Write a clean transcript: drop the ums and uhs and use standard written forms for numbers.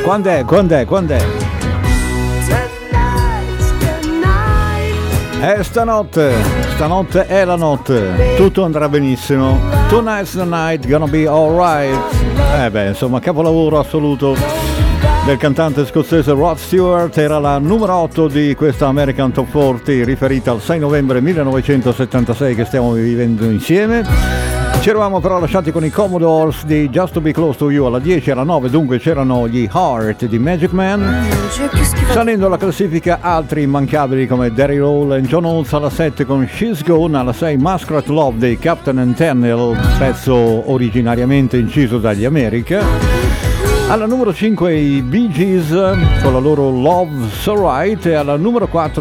Quand'è? Stanotte è la notte, tutto andrà benissimo. Tonight's the night, gonna be alright. Insomma, capolavoro assoluto del cantante scozzese Rod Stewart. Era la numero 8 di questa American Top 40, riferita al 6 novembre 1976 che stiamo vivendo insieme. Ci eravamo però lasciati con i Commodores di Just to Be Close to You alla 10 e alla 9, dunque c'erano gli Heart di Magic Man. Salendo alla classifica altri immancabili come Derry Roll e John Oates alla 7 con She's Gone, alla 6 Muskrat Love dei Captain and Tennille, pezzo originariamente inciso dagli America. Alla numero 5 i Bee Gees con la loro Love So Right e alla numero 4